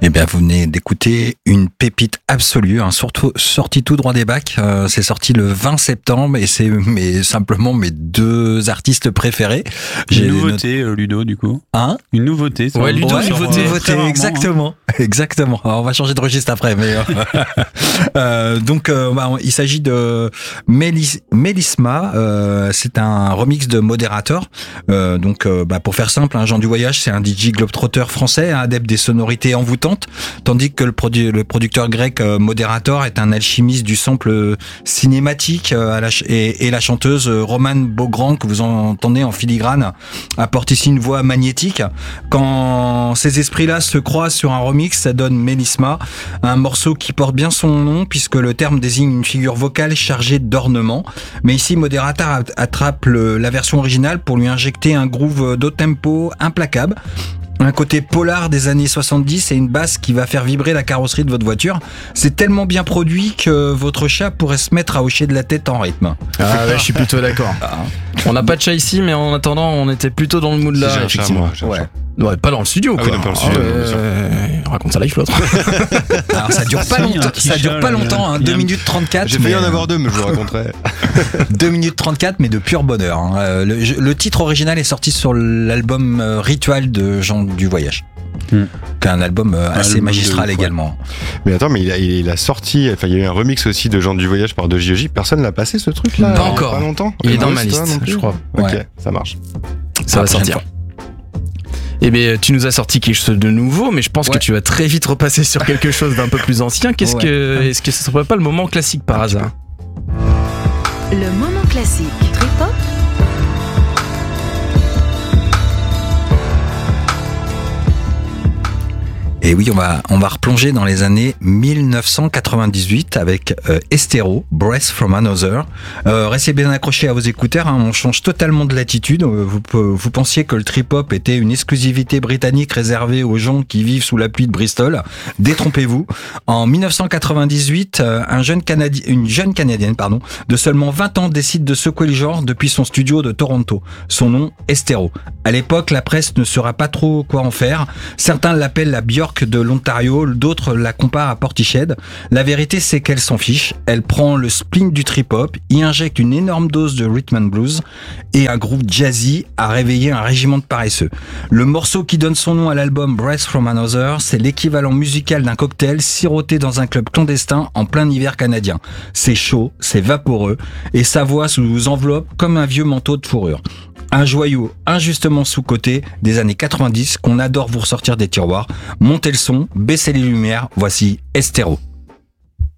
Eh bien, vous venez d'écouter une pépite absolue, surtout sortie tout droit des bacs. C'est sorti le 20 septembre et c'est simplement mes deux artistes préférés. Une nouveauté, Ludo, du coup. Une nouveauté. Ouais, Ludo, nouveauté, exactement. Exactement. Alors, on va changer de registre après, mais donc il s'agit de Mélisma. C'est un remix de Moderator. Pour faire simple, Jean du Voyage, c'est un DJ globetrotter français, adepte des sonorités envoûtantes, tandis que le producteur grec Moderator est un alchimiste du sample cinématique et la chanteuse Romane Beaugrand, que vous entendez en filigrane, apporte ici une voix magnétique. Quand ces esprits-là se croisent sur un remix, ça donne Mélisma, un morceau qui porte bien son nom puisque le terme désigne une figure vocale chargée d'ornement. Mais ici, Moderator attrape la version originale pour lui injecter un groove de tempo implacable. Un côté polar des années 70 et une basse qui va faire vibrer la carrosserie de votre voiture. C'est tellement bien produit que votre chat pourrait se mettre à hocher de la tête en rythme. Ah ouais, je suis plutôt d'accord. On n'a pas de chat ici, mais en attendant, on était plutôt dans le mood là, effectivement. Ouais, pas dans le studio, quoi. Oui, pas dans le studio. Raconte ça live, l'autre. Alors, ça dure pas longtemps. Ça dure pas longtemps, 2 minutes 34. J'ai failli en avoir deux, mais je vous raconterai. 2 minutes 34, mais de pur bonheur. Le titre original est sorti sur l'album Ritual de Jean du Voyage. Qui est un album assez magistral également. Mais attends, mais il a sorti, il y a eu un remix aussi de Jean du Voyage par 2JJ. Personne l'a passé ce truc là? Pas encore. Pas longtemps. Il est dans ma liste, je crois. Ok, ça marche. Ça va sortir. Eh bien, tu nous as sorti quelque chose de nouveau, mais je pense que tu vas très vite repasser sur quelque chose d'un peu plus ancien. Est-ce que ce serait pas le moment classique par hasard? Le moment classique. Trip-hop. Et oui, on va replonger dans les années 1998 avec Estero, Breath from Another. Restez bien accrochés à vos écouteurs, on change totalement de latitude. Vous pensiez que le trip-hop était une exclusivité britannique réservée aux gens qui vivent sous la pluie de Bristol. Détrompez-vous. En 1998, une jeune Canadienne de seulement 20 ans décide de secouer le genre depuis son studio de Toronto. Son nom, Estero. À l'époque, la presse ne saura pas trop quoi en faire. Certains l'appellent la Björk de l'Ontario, d'autres la comparent à Portiched. La vérité, c'est qu'elle s'en fiche. Elle prend le spleen du trip-hop, y injecte une énorme dose de rhythm and blues et un groove jazzy à réveiller un régiment de paresseux. Le morceau qui donne son nom à l'album Breath from Another, c'est l'équivalent musical d'un cocktail siroté dans un club clandestin en plein hiver canadien. C'est chaud, c'est vaporeux et sa voix vous enveloppe comme un vieux manteau de fourrure. Un joyau injustement sous-coté des années 90 qu'on adore vous ressortir des tiroirs. Montez le son, baissez les lumières, voici Estero.